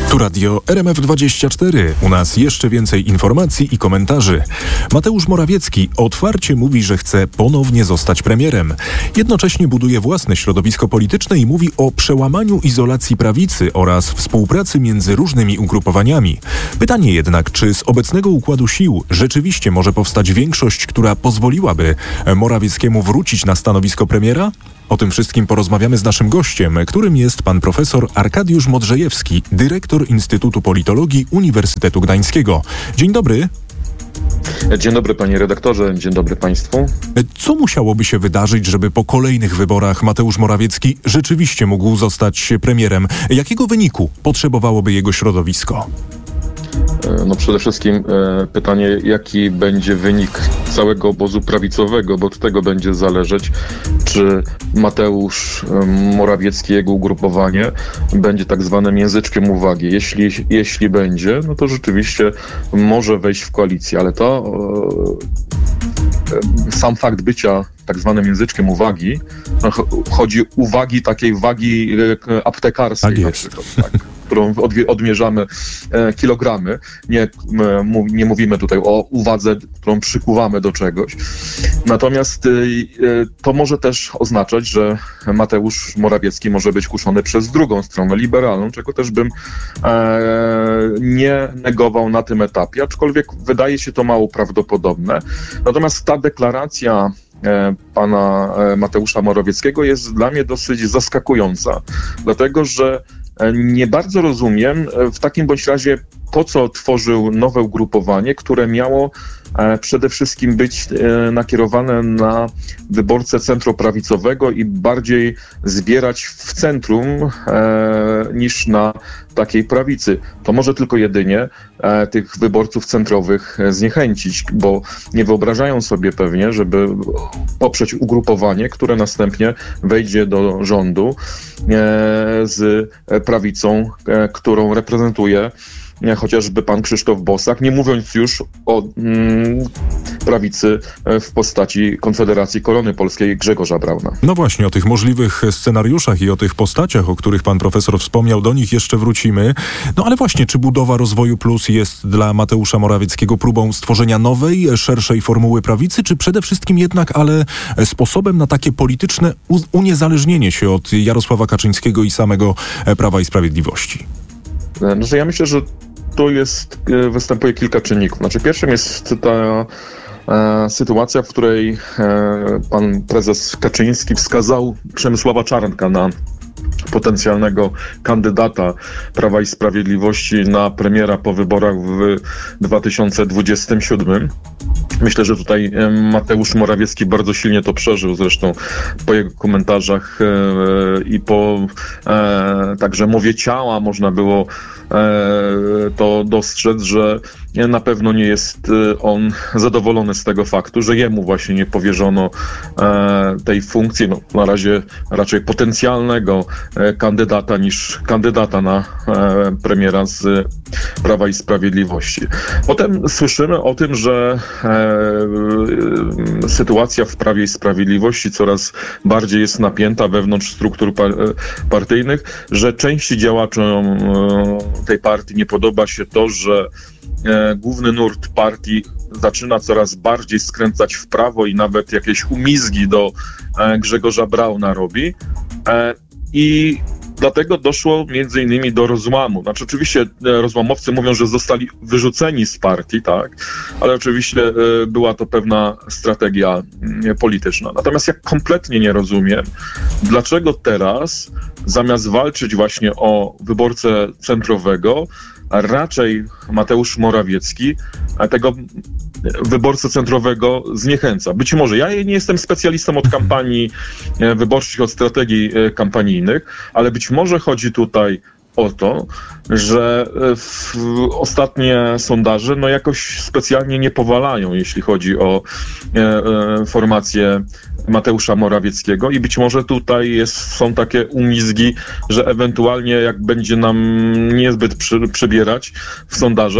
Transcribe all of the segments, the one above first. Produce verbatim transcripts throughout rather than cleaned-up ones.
Tu Radio R M F dwadzieścia cztery. U nas jeszcze więcej informacji i komentarzy. Mateusz Morawiecki otwarcie mówi, że chce ponownie zostać premierem. Jednocześnie buduje własne środowisko polityczne i mówi o przełamaniu izolacji prawicy oraz współpracy między różnymi ugrupowaniami. Pytanie jednak, czy z obecnego układu sił rzeczywiście może powstać większość, która pozwoliłaby Morawieckiemu wrócić na stanowisko premiera? O tym wszystkim porozmawiamy z naszym gościem, którym jest pan profesor Arkadiusz Modrzejewski, dyrektor Instytutu Politologii Uniwersytetu Gdańskiego. Dzień dobry. Dzień dobry panie redaktorze, dzień dobry państwu. Co musiałoby się wydarzyć, żeby po kolejnych wyborach Mateusz Morawiecki rzeczywiście mógł zostać premierem? Jakiego wyniku potrzebowałoby jego środowisko? No przede wszystkim e, pytanie, jaki będzie wynik całego obozu prawicowego, bo od tego będzie zależeć, czy Mateusz e, Morawiecki, jego ugrupowanie będzie tak zwanym języczkiem uwagi. Jeśli, jeśli będzie, no to rzeczywiście może wejść w koalicję, ale to e, sam fakt bycia tak zwanym języczkiem uwagi, no, chodzi uwagi takiej wagi e, aptekarskiej. Tak jest. Na przykład, tak. Którą odmierzamy e, kilogramy. Nie, e, nie mówimy tutaj o uwadze, którą przykuwamy do czegoś. Natomiast e, to może też oznaczać, że Mateusz Morawiecki może być kuszony przez drugą stronę, liberalną, czego też bym e, nie negował na tym etapie, aczkolwiek wydaje się to mało prawdopodobne. Natomiast ta deklaracja e, pana Mateusza Morawieckiego jest dla mnie dosyć zaskakująca, dlatego że nie bardzo rozumiem w takim bądź razie, po co tworzył nowe ugrupowanie, które miało przede wszystkim być nakierowane na wyborcę centroprawicowego i bardziej zbierać w centrum niż na takiej prawicy. To może tylko jedynie tych wyborców centrowych zniechęcić, bo nie wyobrażają sobie pewnie, żeby poprzeć ugrupowanie, które następnie wejdzie do rządu z prawicą, którą reprezentuje chociażby pan Krzysztof Bosak, nie mówiąc już o mm, prawicy w postaci Konfederacji Korony Polskiej Grzegorza Brauna. No właśnie, o tych możliwych scenariuszach i o tych postaciach, o których pan profesor wspomniał, do nich jeszcze wrócimy. No ale właśnie, czy budowa Rozwoju Plus jest dla Mateusza Morawieckiego próbą stworzenia nowej, szerszej formuły prawicy, czy przede wszystkim jednak, ale sposobem na takie polityczne uniezależnienie się od Jarosława Kaczyńskiego i samego Prawa i Sprawiedliwości? No, że ja myślę, że tu jest, występuje kilka czynników. Znaczy, pierwszym jest ta e, sytuacja, w której e, pan prezes Kaczyński wskazał Przemysława Czarnka na potencjalnego kandydata Prawa i Sprawiedliwości na premiera po wyborach w dwa tysiące dwudziestym siódmym. Myślę, że tutaj Mateusz Morawiecki bardzo silnie to przeżył, zresztą po jego komentarzach e, i po e, także mowie ciała można było e, to dostrzec, że na pewno nie jest on zadowolony z tego faktu, że jemu właśnie nie powierzono e, tej funkcji, no na razie raczej potencjalnego e, kandydata niż kandydata na e, premiera z Prawa i Sprawiedliwości. Potem słyszymy o tym, że e, sytuacja w Prawie i Sprawiedliwości coraz bardziej jest napięta wewnątrz struktur par- partyjnych, że części działaczom e, tej partii nie podoba się to, że e, główny nurt partii zaczyna coraz bardziej skręcać w prawo i nawet jakieś umizgi do e, Grzegorza Brauna robi. E, I dlatego doszło między innymi do rozłamu. Znaczy oczywiście rozłamowcy mówią, że zostali wyrzuceni z partii, tak, ale oczywiście e, była to pewna strategia e, polityczna. Natomiast ja kompletnie nie rozumiem, dlaczego teraz zamiast walczyć właśnie o wyborcę centrowego, raczej Mateusz Morawiecki tego wyborcę centrowego zniechęca. Być może, ja nie jestem specjalistą od kampanii wyborczych, od strategii kampanijnych, ale być może chodzi tutaj o to, że w ostatnie sondaże no jakoś specjalnie nie powalają, jeśli chodzi o e, e, formację Mateusza Morawieckiego i być może tutaj jest, są takie umizgi, że ewentualnie jak będzie nam niezbyt przy, przybierać w sondażach,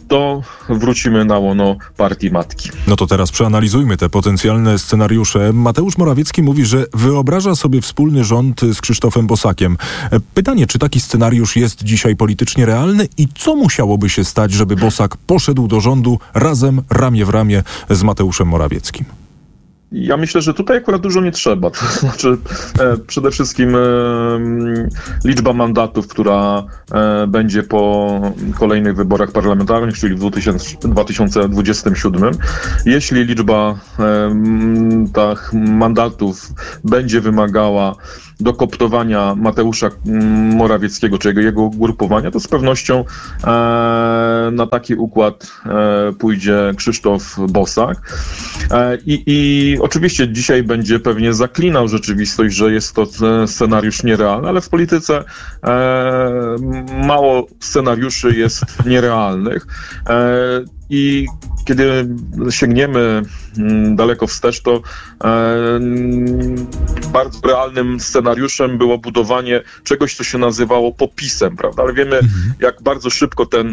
to wrócimy na łono partii matki. No to teraz przeanalizujmy te potencjalne scenariusze. Mateusz Morawiecki mówi, że wyobraża sobie wspólny rząd z Krzysztofem Bosakiem. Pytanie, czy taki scenariusz jest dzisiaj politycznie realny i co musiałoby się stać, żeby Bosak poszedł do rządu razem, ramię w ramię z Mateuszem Morawieckim? Ja myślę, że tutaj akurat dużo nie trzeba. To znaczy e, przede wszystkim e, liczba mandatów, która e, będzie po kolejnych wyborach parlamentarnych, czyli w dwa tysiące dwudziestym siódmym. Jeśli liczba e, tych mandatów będzie wymagała dokoptowania Mateusza Morawieckiego, czy jego, jego ugrupowania, to z pewnością e, na taki układ e, pójdzie Krzysztof Bosak. E, i, I oczywiście dzisiaj będzie pewnie zaklinał rzeczywistość, że jest to scenariusz nierealny, ale w polityce e, mało scenariuszy jest nierealnych. E, I kiedy sięgniemy daleko wstecz, to e, bardzo realnym scenariuszem było budowanie czegoś, co się nazywało popisem, prawda? Ale wiemy, mhm. jak bardzo szybko ten,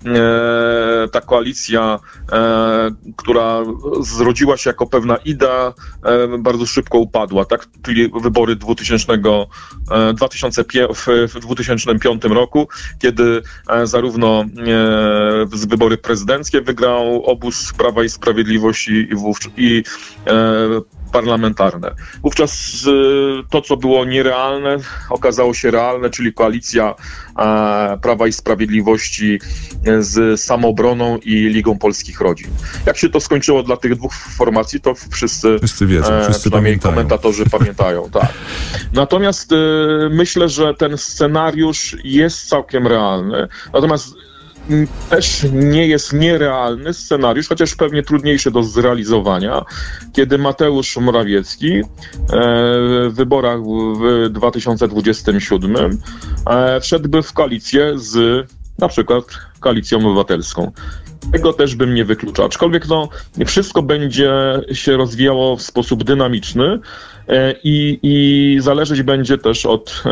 e, ta koalicja, e, która zrodziła się jako pewna idea, e, bardzo szybko upadła, tak? Czyli wybory dwutysięcznego, e, dwa tysiące pię- w, w dwa tysiące piątym roku, kiedy e, zarówno e, wybory prezydenckie wygrał obóz Prawa i Sprawiedliwości i, i e, parlamentarne. Wówczas e, to, co było nierealne, okazało się realne, czyli koalicja e, Prawa i Sprawiedliwości z Samoobroną i Ligą Polskich Rodzin. Jak się to skończyło dla tych dwóch formacji, to wszyscy, wszyscy wiedzą, e, wszyscy przynajmniej pamiętają. komentatorzy pamiętają. Tak. Natomiast e, myślę, że ten scenariusz jest całkiem realny. Natomiast też nie jest nierealny scenariusz, chociaż pewnie trudniejszy do zrealizowania, kiedy Mateusz Morawiecki w wyborach w dwa tysiące dwudziestym siódmym wszedłby w koalicję z na przykład Koalicją Obywatelską. Tego też bym nie wykluczał. Aczkolwiek no, wszystko będzie się rozwijało w sposób dynamiczny i, i zależeć będzie też od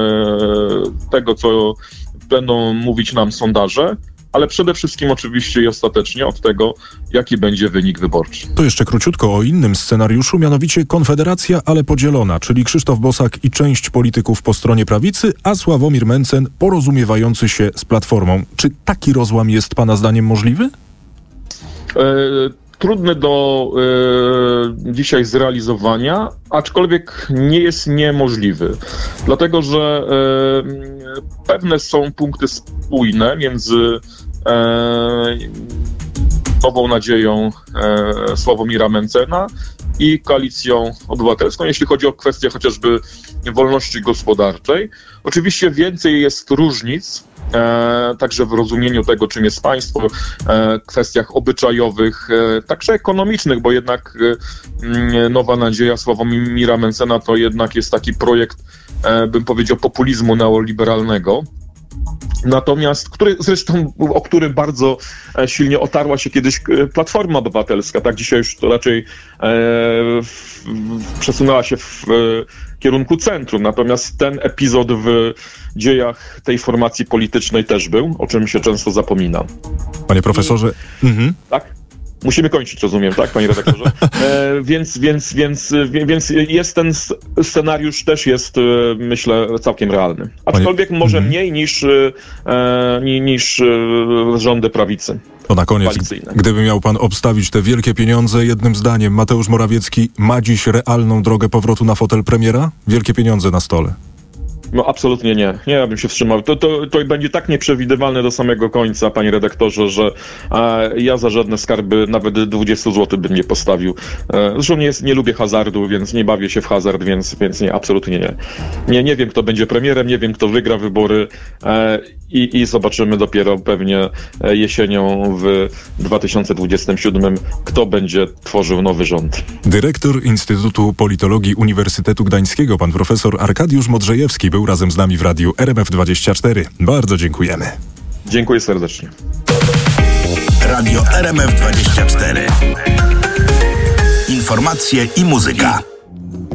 e, tego, co będą mówić nam sondaże, ale przede wszystkim oczywiście i ostatecznie od tego, jaki będzie wynik wyborczy. To jeszcze króciutko o innym scenariuszu, mianowicie Konfederacja, ale podzielona, czyli Krzysztof Bosak i część polityków po stronie prawicy, a Sławomir Mencen porozumiewający się z Platformą. Czy taki rozłam jest pana zdaniem możliwy? E, trudny do e, dzisiaj zrealizowania, aczkolwiek nie jest niemożliwy. Dlatego, że e, pewne są punkty spójne między e, Nową Nadzieją e, Sławomira Mencena i Koalicją Obywatelską, jeśli chodzi o kwestię chociażby wolności gospodarczej. Oczywiście więcej jest różnic, e, także w rozumieniu tego, czym jest państwo, e, kwestiach obyczajowych, e, także ekonomicznych, bo jednak e, Nowa Nadzieja Sławomira Mencena to jednak jest taki projekt, e, bym powiedział, populizmu neoliberalnego. Natomiast, który zresztą, o który bardzo silnie otarła się kiedyś Platforma Obywatelska, tak dzisiaj już to raczej e, w, w, przesunęła się w e, kierunku centrum. Natomiast ten epizod w dziejach tej formacji politycznej też był, o czym się często zapomina. Panie profesorze. I, mhm. Tak? Musimy kończyć, rozumiem, tak, panie redaktorze? E, więc, więc, więc, więc jest ten scenariusz, też jest, myślę, całkiem realny. Aczkolwiek panie... może mm-hmm. mniej niż, e, niż rządy prawicy. To na koniec, gdyby miał pan obstawić te wielkie pieniądze jednym zdaniem, Mateusz Morawiecki ma dziś realną drogę powrotu na fotel premiera? Wielkie pieniądze na stole. No absolutnie nie. Nie, ja bym się wstrzymał. To, to, to będzie tak nieprzewidywalne do samego końca, panie redaktorze, że e, ja za żadne skarby nawet dwadzieścia złotych bym nie postawił. E, zresztą nie, nie lubię hazardu, więc nie bawię się w hazard, więc, więc nie, absolutnie nie. nie. Nie wiem, kto będzie premierem, nie wiem, kto wygra wybory e, i, i zobaczymy dopiero pewnie jesienią w dwa tysiące dwudziestym siódmym, kto będzie tworzył nowy rząd. Dyrektor Instytutu Politologii Uniwersytetu Gdańskiego, pan profesor Arkadiusz Modrzejewski, był razem z nami w radiu R M F dwadzieścia cztery. Bardzo dziękujemy. Dziękuję serdecznie. Radio R M F dwadzieścia cztery. Informacje i muzyka.